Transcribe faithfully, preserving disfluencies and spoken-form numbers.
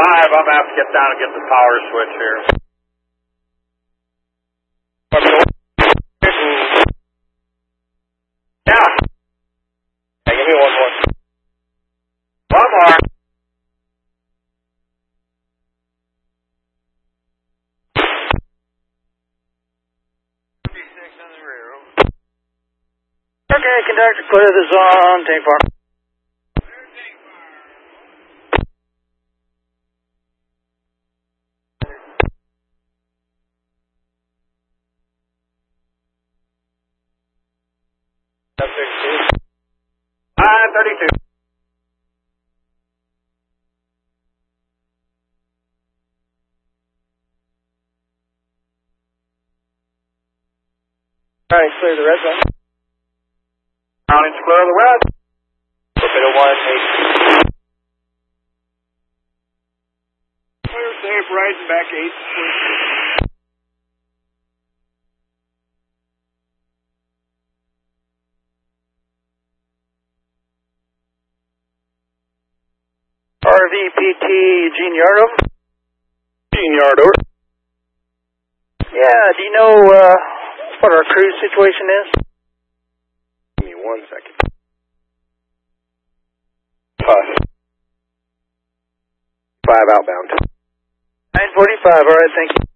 five, I'm going to have to get down and get the power switch here. Yeah. Hey, give me one more. One more. fifty-six on the rear. Okay, conductor, clear the zone. Tank farm. nine thirty-two. All right, clear the red zone. Counting's clear of the red. Torpedo one, eight. Clear, safe, rising back eight. R V P T Eugene Yardo. Eugene Yardo. Yeah, do you know uh, what our cruise situation is? Give me one second. Five. Five outbound. nine forty-five, all right, thank you.